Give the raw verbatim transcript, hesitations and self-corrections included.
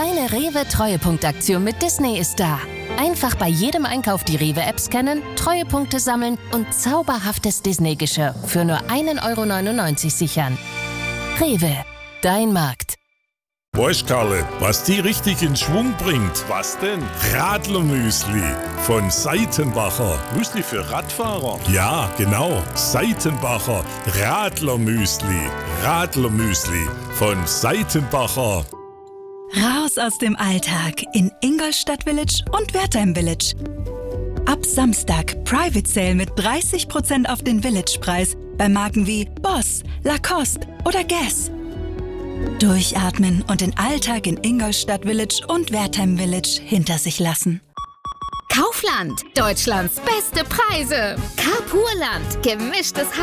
Deine Rewe-Treuepunktaktion mit Disney ist da. Einfach bei jedem Einkauf die Rewe-App scannen, Treuepunkte sammeln und zauberhaftes Disney-Geschirr für nur ein Euro neunundneunzig sichern. Rewe, dein Markt. Weißt Karle, was die richtig in Schwung bringt? Was denn? Radlermüsli von Seitenbacher. Müsli für Radfahrer? Ja, genau. Seitenbacher Radlermüsli. Radlermüsli von Seitenbacher. Raus aus dem Alltag in Ingolstadt Village und Wertheim Village. Ab Samstag Private Sale mit dreißig Prozent auf den Village-Preis bei Marken wie Boss, Lacoste oder Guess. Durchatmen und den Alltag in Ingolstadt Village und Wertheim Village hinter sich lassen. Kaufland, Deutschlands beste Preise. Carpurland, gemischtes